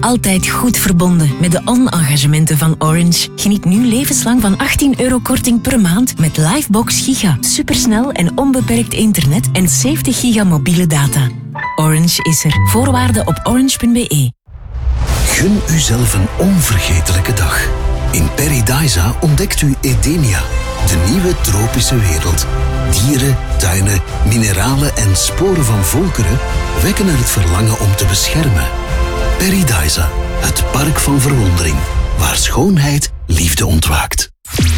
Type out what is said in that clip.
Altijd goed verbonden met de on-engagementen van Orange. Geniet nu levenslang van €18 korting per maand met Livebox Giga. Supersnel en onbeperkt internet en 70 giga mobiele data. Orange is er. Voorwaarden op orange.be. Gun uzelf een onvergetelijke dag. In Paradisa ontdekt u Edenia, de nieuwe tropische wereld. Dieren, tuinen, mineralen en sporen van volkeren wekken er het verlangen om te beschermen. Paradisa, het park van verwondering, waar schoonheid liefde ontwaakt.